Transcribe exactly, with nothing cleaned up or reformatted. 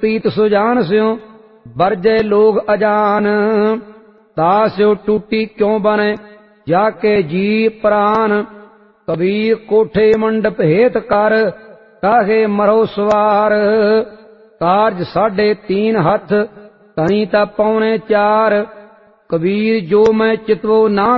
पीत सुजान स्यो बरजे लोग अजान। तास्यो टूटी क्यों बने जाके जी प्राण। कबीर कोठे मंडप हेत कर काहे मरो सवार। कारज साढ़े तीन हथ धनी ता पौने चार। कबीर जो मैं चितवो ना